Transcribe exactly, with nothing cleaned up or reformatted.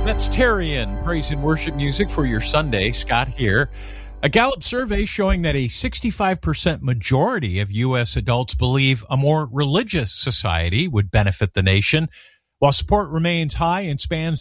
That's Tarian, praise and worship music for your Sunday. Scott here. A Gallup survey showing that a sixty-five percent majority of U S adults believe a more religious society would benefit the nation, while support remains high and spans